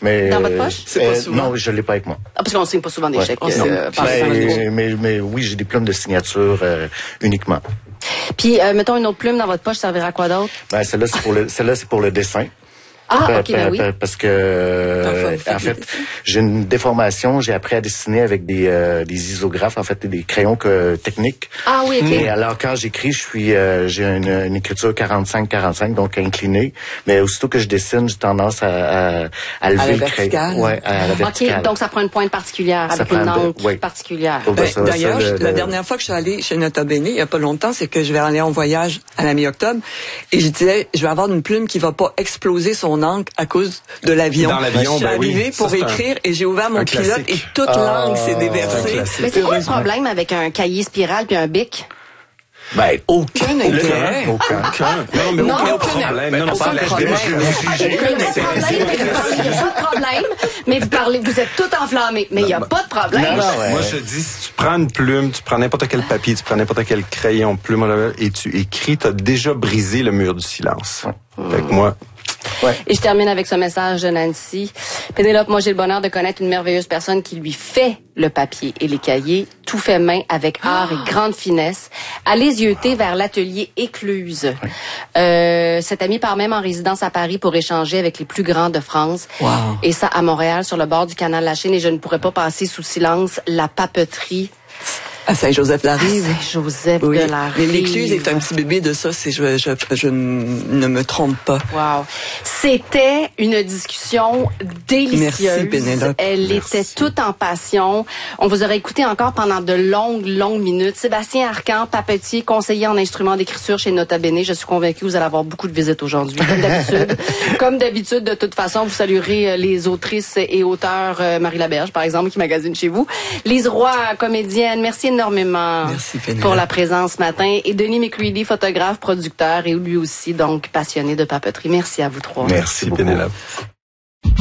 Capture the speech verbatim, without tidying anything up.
Mais, dans votre poche? C'est euh, pas souvent. Non, je l'ai pas avec moi. Ah, parce qu'on signe pas souvent des ouais. chèques. Euh, mais, mais, mais oui, j'ai des plumes de signature euh, uniquement. Puis, euh, mettons une autre plume dans votre poche, ça servira à quoi d'autre? Ben, celle-là, c'est pour le, celle-là, c'est pour le dessin. Ah, ok, ben oui. Parce que, euh, en fait, j'ai une déformation. J'ai appris à dessiner avec des, euh, des isographes, en fait, des crayons que, techniques. Ah oui, ok. Et alors, quand j'écris, je suis, euh, j'ai une, une écriture quarante-cinq quarante-cinq, donc inclinée. Mais aussitôt que je dessine, j'ai tendance à, à, à lever à le crayon. Ouais, à la verticale. Ok, donc ça prend une pointe particulière, avec une encre oui. particulière. Ben, D'ailleurs, la dernière fois que je suis allée chez Nota Bene, il y a pas longtemps, c'est que je vais aller en voyage à la mi-octobre, et je disais, je vais avoir une plume qui va pas exploser son encre à cause de l'avion. Dans l'avion, je suis ben arrivée oui, pour ça, écrire un, et j'ai ouvert mon pilote et toute ah, l'encre s'est déversée. Mais c'est quoi le problème avec un cahier spirale puis un bic? Ben, aucun intérêt. Aucun. aucun. Non, mais non, aucun, aucun problème. Non, non, aucun pas problème. Il n'y a pas de problème, mais vous parlez, vous êtes tout enflammé. Mais il n'y a pas de problème. Non, ouais. Moi, je dis, si tu prends une plume, tu prends n'importe quel papier, tu prends n'importe quel crayon, plume, et tu écris, tu as déjà brisé le mur du silence. Mmh. Fait que moi... Ouais. Et je termine avec ce message de Nancy. Pénélope, moi j'ai le bonheur de connaître une merveilleuse personne qui lui fait le papier et les cahiers, tout fait main avec art et grande finesse. Allez yeuter vers l'atelier Écluse. Oui. Euh, cette amie part même en résidence à Paris pour échanger avec les plus grands de France. Wow. Et ça à Montréal, sur le bord du canal La Chine. Et je ne pourrais pas passer sous silence la papeterie. À Saint-Joseph-la-Rive. À Saint-Joseph oui. de la Rive. L'Écluse est un petit bébé de ça, si je, je, je ne me trompe pas. Wow. C'était une discussion délicieuse. Merci, Pénélope. Elle Merci. était toute en passion. On vous aurait écouté encore pendant de longues, longues minutes. Sébastien Arcan, papetier, conseiller en instruments d'écriture chez Nota Bene. Je suis convaincue que vous allez avoir beaucoup de visites aujourd'hui, comme d'habitude. Comme d'habitude, de toute façon, vous saluerez les autrices et auteurs, Marie Laberge, par exemple, qui magasine chez vous. Lise Roy, comédienne, merci énormément merci, pour la présence ce matin. Et Denis McCready, photographe, producteur et lui aussi, donc passionné de papeterie. Merci à vous trois. Merci, Pénélope.